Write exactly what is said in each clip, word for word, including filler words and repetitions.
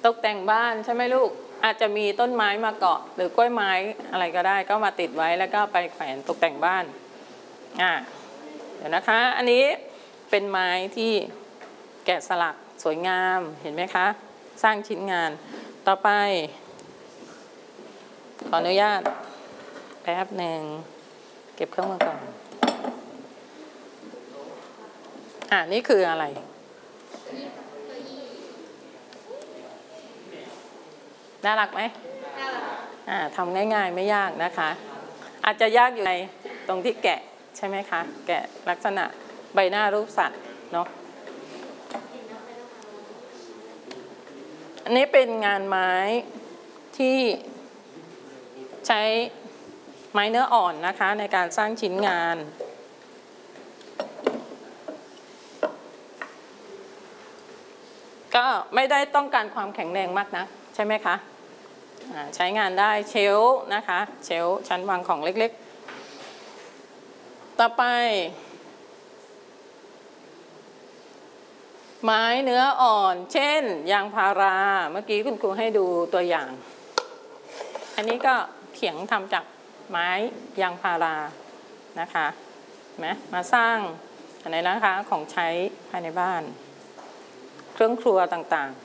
ตกแต่งบ้านใช่ไหมลูกอาจจะมีต้นไม้มาเกาะหรือกล้วยไม้อะไรก็ได้ก็มาติดไว้แล้วก็ไปแขวนตกแต่งบ้านอ่าเดี๋ยวนะคะอันนี้เป็นไม้ที่แกะสลักสวยงามเห็นไหมคะสร้างชิ้นงานต่อไปขออนุญาตแป๊บหนึ่งเก็บเครื่องมือก่อนอ่านี่คืออะไรน่ารักไหมน่ารักอ่าทำง่ายๆไม่ยากนะคะอาจจะยากอยู่ในตรงที่แกะใช่ไหมคะแกะลักษณะใบหน้ารูปสัตว์เนาะอันนี้เป็นงานไม้ที่ใช้ไม้เนื้ออ่อนนะคะในการสร้างชิ้นงานก็ไม่ได้ต้องการความแข็งแรงมากนะใช่ไหมคะใช้งานได้เชลฟ์นะคะเชลฟ์ชั้นวางของเล็กๆต่อไปไม้เนื้ออ่อนเช่นยางพาราเมื่อกี้คุณครูให้ดูตัวอย่างอันนี้ก็เขียงทำจากไม้ยางพารานะคะไหมมาสร้างอะไรนะคะของใช้ภายในบ้านเครื่องครัวต่าง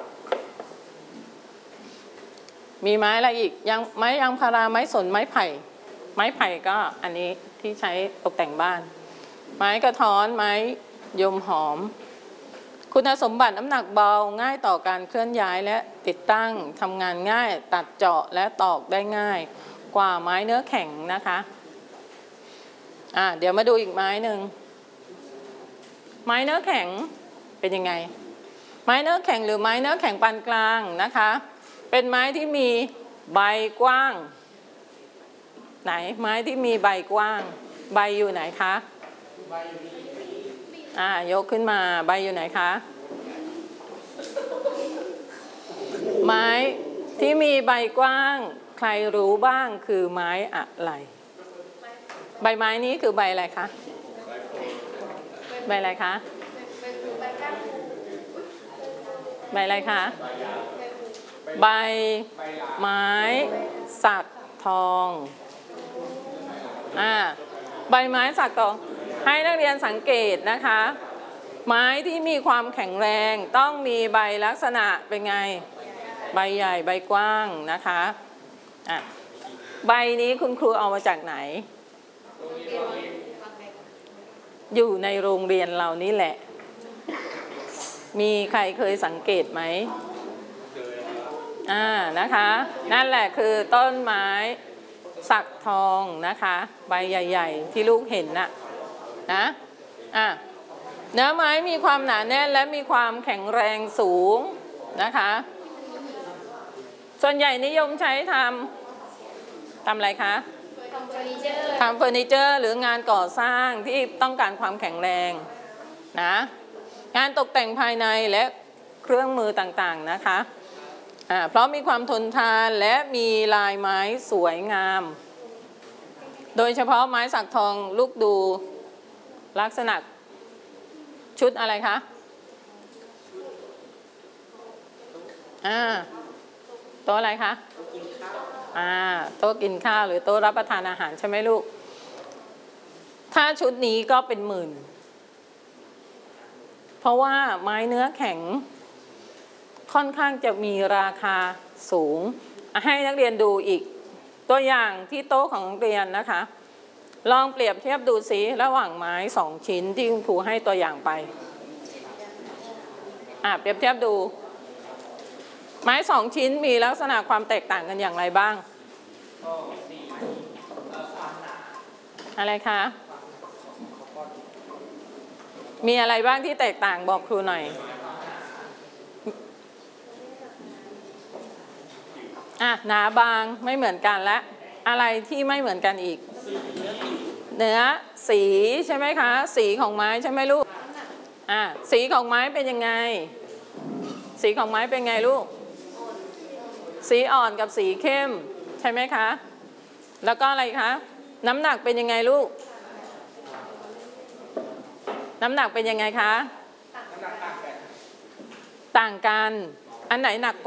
ๆมีไม้อะไรอีกยังไม้ยางพาราไม้สนไม้ไผ่ไม้ไผ่ก็อันนี้ที่ใช้ตกแต่งบ้านไม้กระท้อนไม้ยมหอมคุณสมบัติน้ำหนักเบาง่ายต่อการเคลื่อนย้ายและติดตั้งทำงานง่ายตัดเจาะและตอกได้ง่ายกว่าไม้เนื้อแข็งนะคะอ่าเดี๋ยวมาดูอีกไม้หนึ่งไม้เนื้อแข็งเป็นยังไงไม้เนื้อแข็งหรือไม้เนื้อแข็งปานกลางนะคะเป็นไม้ที่มีใบกว้างไหนไม้ที่มีใบกว้างใบอยู่ไหนคะอ่ายกขึ้นมาใบอยู่ไหนคะไม้ที่มีใบกว้างใครรู้บ้างคือไม้อะไรใบไม้นี้คือใบอะไรคะใบอะไรคะใบอะไรคะใบไม้สักทองอ่าใบไม้สักทองให้นักเรียนสังเกตนะคะไม้ที่มีความแข็งแรงต้องมีใบลักษณะเป็นไงใบใหญ่ใบกว้างนะคะอ่ะใบนี้คุณครูเอามาจากไหนอยู่ในโรงเรียนเรานี่แหละมีใครเคยสังเกตไหมอ่านะคะนั่นแหละคือต้นไม้สักทองนะคะใบใหญ่ๆที่ลูกเห็นน่ะนะอ่ะเนื้อไม้มีความหนาแน่นและมีความแข็งแรงสูงนะคะส่วนใหญ่นิยมใช้ทำทำอะไรคะทำเฟอร์นิเจอร์ทำเฟอร์นิเจอร์หรืองานก่อสร้างที่ต้องการความแข็งแรงนะงานตกแต่งภายในและเครื่องมือต่างๆนะคะอ่าเพราะมีความทนทานและมีลายไม้สวยงามโดยเฉพาะไม้สักทองลูกดูลักษณะชุดอะไรคะอ่าโต๊ะอะไรคะอ่าโต๊ะกินข้าวหรือโต๊ะรับประทานอาหารใช่ไหมลูกถ้าชุดนี้ก็เป็นหมื่นเพราะว่าไม้เนื้อแข็งค่อนข้างจะมีราคาสูงให้นักเรียนดูอีกตัวอย่างที่โต๊ะของนักเรียนนะคะลองเปรียบเทียบดูสิระหว่างไม้สองชิ้นที่คุณครูให้ตัวอย่างไปอ่าเปรียบเทียบดูไม้สองชิ้นมีลักษณะความแตกต่างกันอย่างไรบ้างอะไรคะมีอะไรบ้างที่แตกต่างบอกครูหน่อยอ่ะหนาบางไม่เหมือนกันและอะไรที่ไม่เหมือนกันอีกเนื้อสีใช่ไหมคะสีของไม้ใช่ไหมลูกอ่ะสีของไม้เป็นยังไงสีของไม้เป็นไงลูกสีอ่อนกับสีเข้มใช่ไหมคะแล้วก็อะไรคะน้ำหนักเป็นยังไงลูกน้ำหนักเป็นยังไงคะต่างกันอันไหนหนักกว่า